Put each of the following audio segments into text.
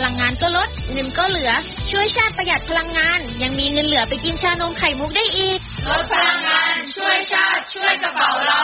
ลังงานก็ลดเงินก็เหลือช่วยชาติประหยัดพลังงานยังมีเงินเหลือไปกินชานมไข่มุกได้อีกลดพลังงานช่วยชาติช่วยกระเป๋าเรา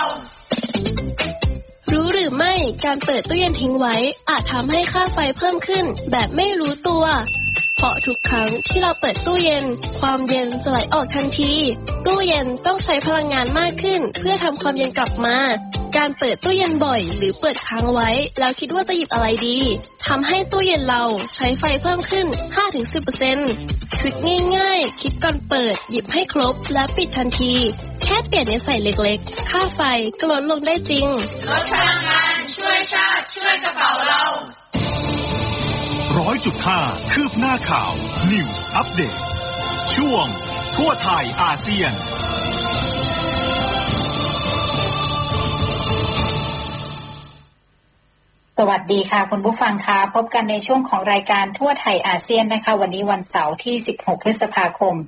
รู้หรือไม่การเปิดตู้เย็นทิ้งไว้อาจทำให้ค่าไฟเพิ่มขึ้นแบบไม่รู้ตัวเพราะทุกครั้งที่เราเปิดตู้เย็นความเย็นจะไหลออกทันทีตู้เย็นต้องใช้พลังงานมากขึ้นเพื่อทำความเย็นกลับมาการเปิดตู้เย็นบ่อยหรือเปิดค้างไว้แล้วคิดว่าจะหยิบอะไรดีทำให้ตู้เย็นเราใช้ไฟเพิ่มขึ้น 5-10% ทริคง่ายๆคิดก่อนเปิดหยิบให้ครบและปิดทันทีแค่เปลี่ยนนิสัยเล็กๆค่าไฟก็ลดลงได้จริงลดพลังงานช่วยชาติช่วยกระเป๋าเรา 100.5 คืบหน้าข่าว News Update ช่วงทั่วไทยอาเซียนสวัสดีค่ะคุณผู้ฟังค่ะพบกันในช่วงของรายการทั่วไทยอาเซียนนะคะวันนี้วันเสาร์ที่16พฤษภาคม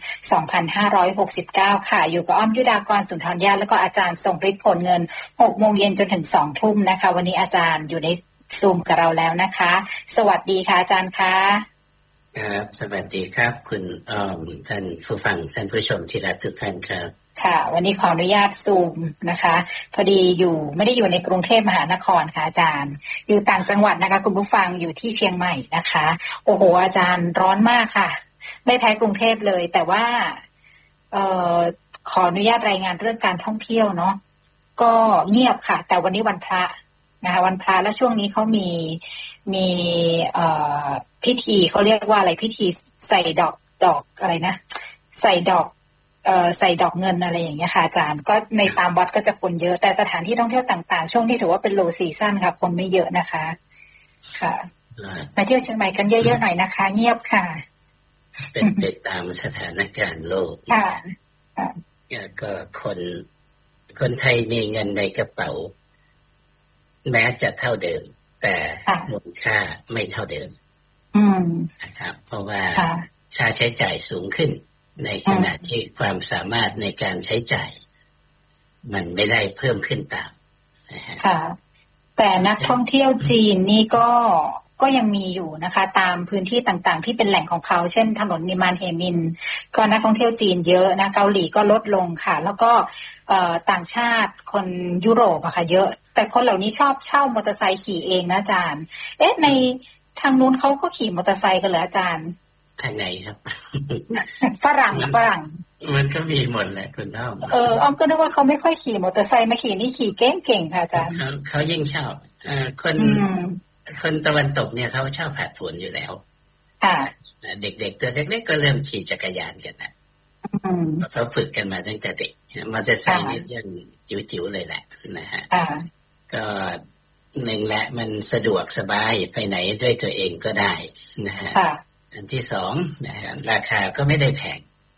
2569ค่ะอยู่กับอ้อมยุดากรสุนทรญาติและก็อาจารย์ทรงฤทธิ์ผลเงิน 6 โมงเย็นจนถึง 2 ทุ่มนะคะวันนี้อาจารย์อยู่ในซูมกับเราแล้วนะคะสวัสดีค่ะอาจารย์คะครับสวัสดีครับคุณอ้อมท่านผู้ฟังท่านผู้ชมที่รักทุกท่านครับค่ะวันนี้ขออนุญาตซูมนะคะพอดีไม่ได้อยู่ในกรุงเทพมหานครค่ะอาจารย์อยู่ต่างจังหวัดนะคะคุณผู้ฟังอยู่ที่เชียงใหม่นะคะโอ้โหอาจารย์ร้อนมากค่ะไม่แพ้กรุงเทพเลยแต่ว่าขออนุญาตรายงานเรื่องการท่องเที่ยวเนาะก็เงียบค่ะแต่วันนี้วันพระนะคะวันพระและช่วงนี้เขามีพิธีเขาเรียกว่าอะไรพิธีใส่ดอกอะไรนะใส่ดอกเงินอะไรอย่างเงี้ยค่ะอาจารย์ก็ในตามวัดก็จะคนเยอะแต่สถานที่ท่องเที่ยวต่างๆช่วงนี้ถือว่าเป็นโลซีซั่นค่ะคนไม่เยอะนะคะค่ะมาเที่ยวเชียงใหม่กันเยอะๆหน่อยนะคะเงียบค่ะเป็นไปตามสถานการณ์โลกค่ะก็คนไทยมีเงินในกระเป๋าแม้จะเท่าเดิมแต่มูลค่าไม่เท่าเดิมนะครับเพราะว่าค่าใช้จ่ายสูงขึ้นในขณะที่ความสามารถในการใช้จ่ายมันไม่ได้เพิ่มขึ้นตามค่ะแต่นักท่องเที่ยวจีนนี่ก็ยังมีอยู่นะคะตามพื้นที่ต่างๆที่เป็นแหล่งของเขาเช่นถนนนิมานเฮมินก็นักท่องเที่ยวจีนเยอะนะเกาหลีก็ลดลงค่ะแล้วก็ต่างชาติคนยุโรปอะค่ะเยอะแต่คนเหล่านี้ชอบเช่ามอเตอร์ไซค์ขี่เองนะอาจารย์ในทางนู้นเขาก็ขี่มอเตอร์ไซค์กันเหรออาจารย์ทางไหนครับฝรั่งมันก็มีหมดแหละคุณอ้อมอ้อมก็นึกว่าเขาไม่ค่อยขี่มอเตอร์ไซค์มาขี่นี่ขี่เก่งๆค่ะอาจารย์เขายิ่งชอบคนตะวันตกเนี่ยเขาชอบผัดผลอยู่แล้วเด็กๆตัวเล็กๆก็เริ่มขี่จักรยานกันนะเขาฝึกกันมาตั้งแต่เด็กมอเตอร์ไซค์นี่ยังจิ๋วๆเลยแหละนะฮะก็หนึ่งแหละมันสะดวกสบายไปไหนด้วยตัวเองก็ได้นะฮะอันที่สองนะฮะราคาก็ไม่ได้แพง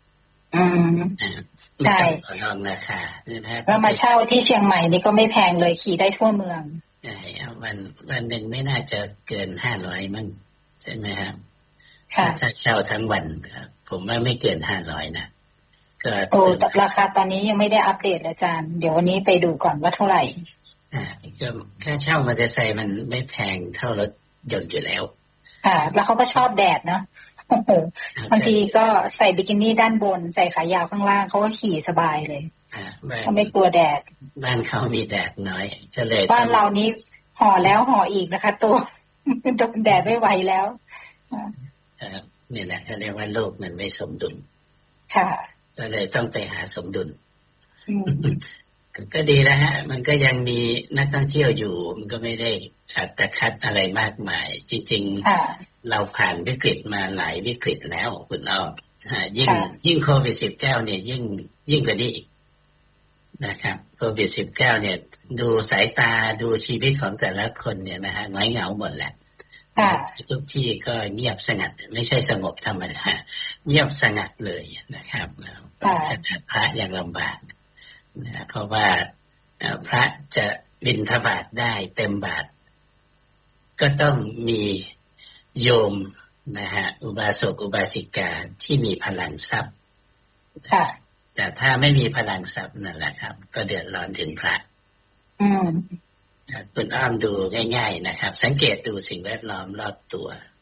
ไม่ต้องต่อรองราคาแล้วมาเช่าที่เชียงใหม่นี่ก็ไม่แพงเลยขี่ได้ทั่วเมืองใช่วันหนึ่งไม่น่าจะเกิน500มั้งใช่ไหมครับถ้าเช่าทั้งวันครับผมว่าไม่เกิน500นะก็แต่ราคาตอนนี้ยังไม่ได้อัปเดตอาจารย์เดี๋ยววันนี้ไปดูก่อนว่าเท่าไหร่ก็ค่าเช่ามอเตอร์ไซค์มันไม่แพงเท่ารถยนต์อยู่แล้วแล้วเขาก็ชอบแดดเนาะโอ้โหบางทีก็ใส่บิกินี่ด้านบนใส่ขายาวข้างล่างเขาก็ขี่สบายเลยเขาไม่กลัวแดดบ้านเขามีแดดน้อยก็เลยบ้านเรานี้ห่อแล้วห่ออีกนะคะตัวโดนแดดไม่ไหวแล้วนี่แหละเขาเรียกว่าโลกมันไม่สมดุลค่ะก็เลยต้องไปหาสมดุลก็ดีแล้วฮะมันก็ยังมีนักท่องเที่ยวอยู่มันก็ไม่ได้ขัดแต่คัดอะไรมากมายจริงๆเราผ่านวิกฤตมาหลายวิกฤตแล้วคุณอ้อมยิ่งโควิด-19เนี่ยยิ่งกว่านี้นะครับโควิด-19เนี่ยดูสายตาดูชีวิตของแต่ละคนเนี่ยนะฮะหงอยเหงาหมดแหละทุกที่ก็เงียบสงัดไม่ใช่สงบธรรมดาเงียบสงัดเลยนะครับพระยังลำบากเพราะว่าพระจะบิณฑบาตได้เต็มบาทก็ต้องมีโยมนะฮะอุบาสกอุบาสิกาที่มีพลังทรัพย์แต่ถ้าไม่มีพลังทรัพย์นั่นแหละครับก็เดือดร้อนถึงพระคุณอ้อมดูง่ายๆนะครับสังเกตดูสิ่งแวดล้อมรอบตัว